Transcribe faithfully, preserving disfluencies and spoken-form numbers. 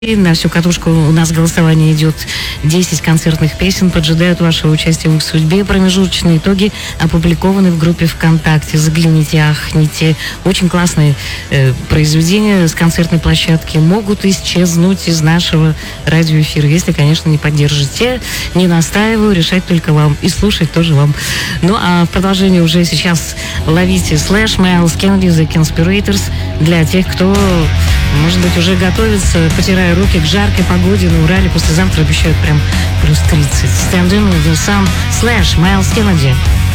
На всю катушку у нас голосование идет. десять концертных песен поджидают вашего участия в их судьбе. Промежуточные итоги опубликованы в группе ВКонтакте. Загляните, ахните. Очень классные э, произведения с концертной площадки могут исчезнуть из нашего радиоэфира, если, конечно, не поддержите. Не настаиваю, решать только вам. И слушать тоже вам. Ну, а в продолжение уже сейчас ловите Slash, Myles Kennedy, The Conspirators. Для тех, кто, может быть, уже готовится, потирая руки к жаркой погоде на Урале. Послезавтра обещают прям плюс тридцать. Stand in with the sun. Slash, Myles Kennedy.